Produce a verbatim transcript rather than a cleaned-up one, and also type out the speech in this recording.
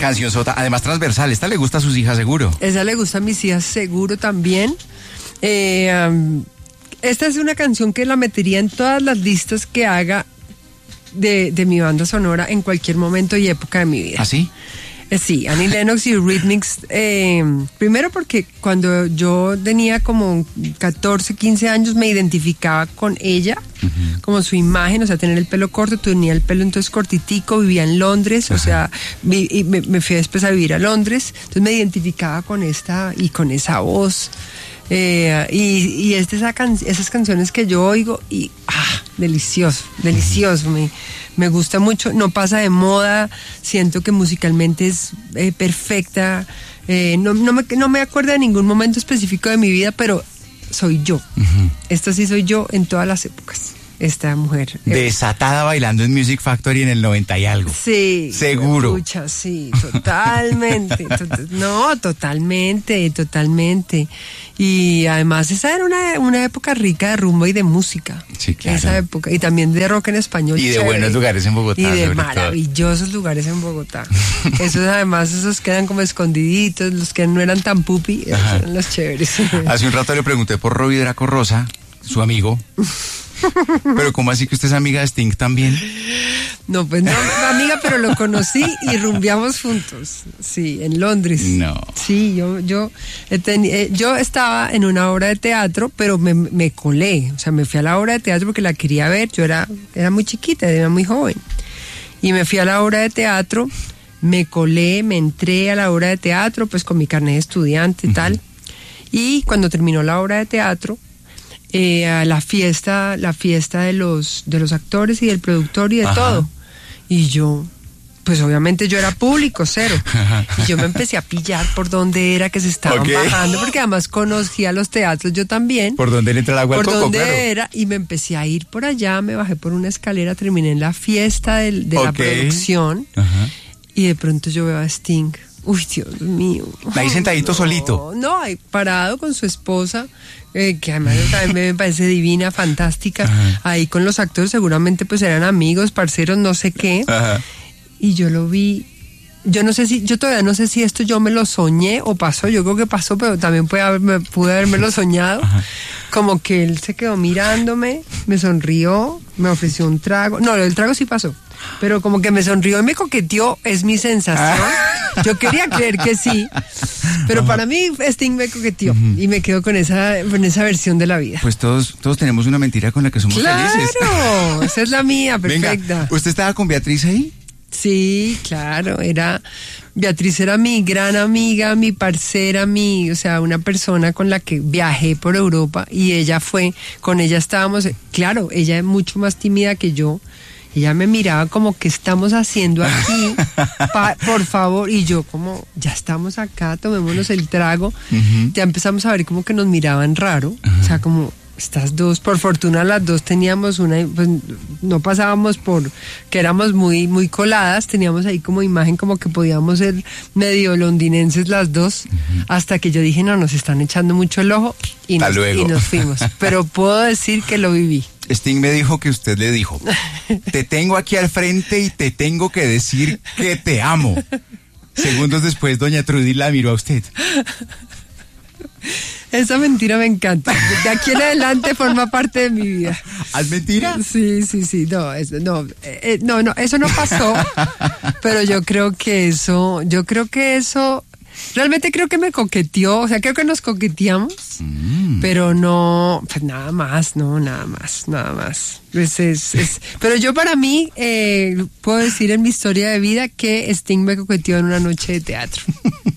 Canción sota, además transversal. Esta le gusta a sus hijas seguro. Esa le gusta a mis hijas seguro también. Eh, um, esta es una canción que la metería en todas las listas que haga de, de mi banda sonora en cualquier momento y época de mi vida. ¿Ah, sí? Eh, sí, Annie Lennox y Eurythmics. Eh, primero porque cuando yo tenía como catorce, quince años me identificaba con ella, uh-huh. como su imagen, o sea, tener el pelo corto, tenía el pelo entonces cortitico, vivía en Londres, uh-huh. o sea, vi, y me, me fui después a vivir a Londres, entonces me identificaba con esta y con esa voz. Eh, y, y es de esa can- esas canciones que yo oigo y ah, delicioso, delicioso, me, me gusta mucho, no pasa de moda, siento que musicalmente es eh, perfecta, eh, no, no, me, no me acuerdo de ningún momento específico de mi vida, pero soy yo, uh-huh. Esto sí soy yo en todas las épocas. Esta mujer. Desatada bailando en Music Factory en el noventa y algo. Sí. Seguro. Escucha, sí, totalmente. to- no, totalmente, totalmente. Y además esa era una, una época rica de rumbo y de música. Sí, claro. Esa época. Y también de rock en español. Y de chévere. buenos lugares en Bogotá. Y de sobre maravillosos todo. Lugares en Bogotá. Esos además, esos quedan como escondiditos, los que no eran tan pupi, esos eran los chéveres. Hace un rato le pregunté por Robbie Draco Rosa, su amigo. Pero ¿cómo así que usted es amiga de Sting también? No, pues no, amiga, pero lo conocí y rumbeamos juntos. Sí, en Londres. No. Sí, yo yo ten, eh, yo estaba en una obra de teatro, pero me, me colé, o sea, me fui a la obra de teatro porque la quería ver. Yo era era muy chiquita, era muy joven. Y me fui a la obra de teatro, me colé, me entré a la obra de teatro, pues con mi carnet de estudiante y uh-huh. tal. Y cuando terminó la obra de teatro, Eh, a la fiesta, la fiesta de los de los actores y del productor y de Ajá. todo. Y yo, pues obviamente yo era público, cero. Y yo me empecé a pillar por dónde era que se estaban okay. bajando, porque además conocía los teatros yo también. ¿Por dónde le entra el agua al coco? Por dónde claro. era, y me empecé a ir por allá, me bajé por una escalera, terminé en la fiesta del, de okay. la producción. Ajá. Y de pronto yo veo a Sting. Uy, Dios mío. Ahí sentadito no, solito. No, ahí parado con su esposa, eh, que además también me parece divina, fantástica. Ajá. Ahí con los actores, seguramente pues eran amigos, parceros, no sé qué. Ajá. Y yo lo vi, yo no sé si, yo todavía no sé si esto yo me lo soñé o pasó, yo creo que pasó, pero también pude, haberme, pude habérmelo soñado. Ajá. Como que él se quedó mirándome, me sonrió, me ofreció un trago. No, el trago sí pasó, pero como que me sonrió y me coqueteó, es mi sensación. Yo quería creer que sí, pero Ajá. para mí Sting me coqueteó uh-huh. y me quedo con esa, con esa versión de la vida. Pues todos, todos tenemos una mentira con la que somos claro, felices. Claro, esa es la mía, perfecta. Venga, ¿usted estaba con Beatriz ahí? Sí, claro, era Beatriz era mi gran amiga, mi parcera, mi, o sea, una persona con la que viajé por Europa y ella fue, con ella estábamos, claro, ella es mucho más tímida que yo. Ella me miraba como, ¿qué estamos haciendo aquí? Pa, por favor. Y yo como, ya estamos acá, tomémonos el trago. Uh-huh. Ya empezamos a ver como que nos miraban raro. Uh-huh. O sea, como, estas dos, por fortuna las dos teníamos una, pues no pasábamos por, que éramos muy, muy coladas, teníamos ahí como imagen como que podíamos ser medio londinenses las dos, uh-huh. hasta que yo dije, no, nos están echando mucho el ojo y, nos, y nos fuimos. Pero puedo decir que lo viví. Sting me dijo que usted le dijo, te tengo aquí al frente y te tengo que decir que te amo. Segundos después, doña Trudy la miró a usted. Esa mentira me encanta. De aquí en adelante forma parte de mi vida. ¿Es mentira? Sí, sí, sí. No, eso, no, eh, no, no, eso no pasó. Pero yo creo que eso, yo creo que eso... Realmente creo que me coqueteó, o sea, creo que nos coqueteamos, mm. pero no, pues nada más, no, nada más, nada más. Es, es, es, pero yo para mí, eh, puedo decir en mi historia de vida que Sting me coqueteó en una noche de teatro.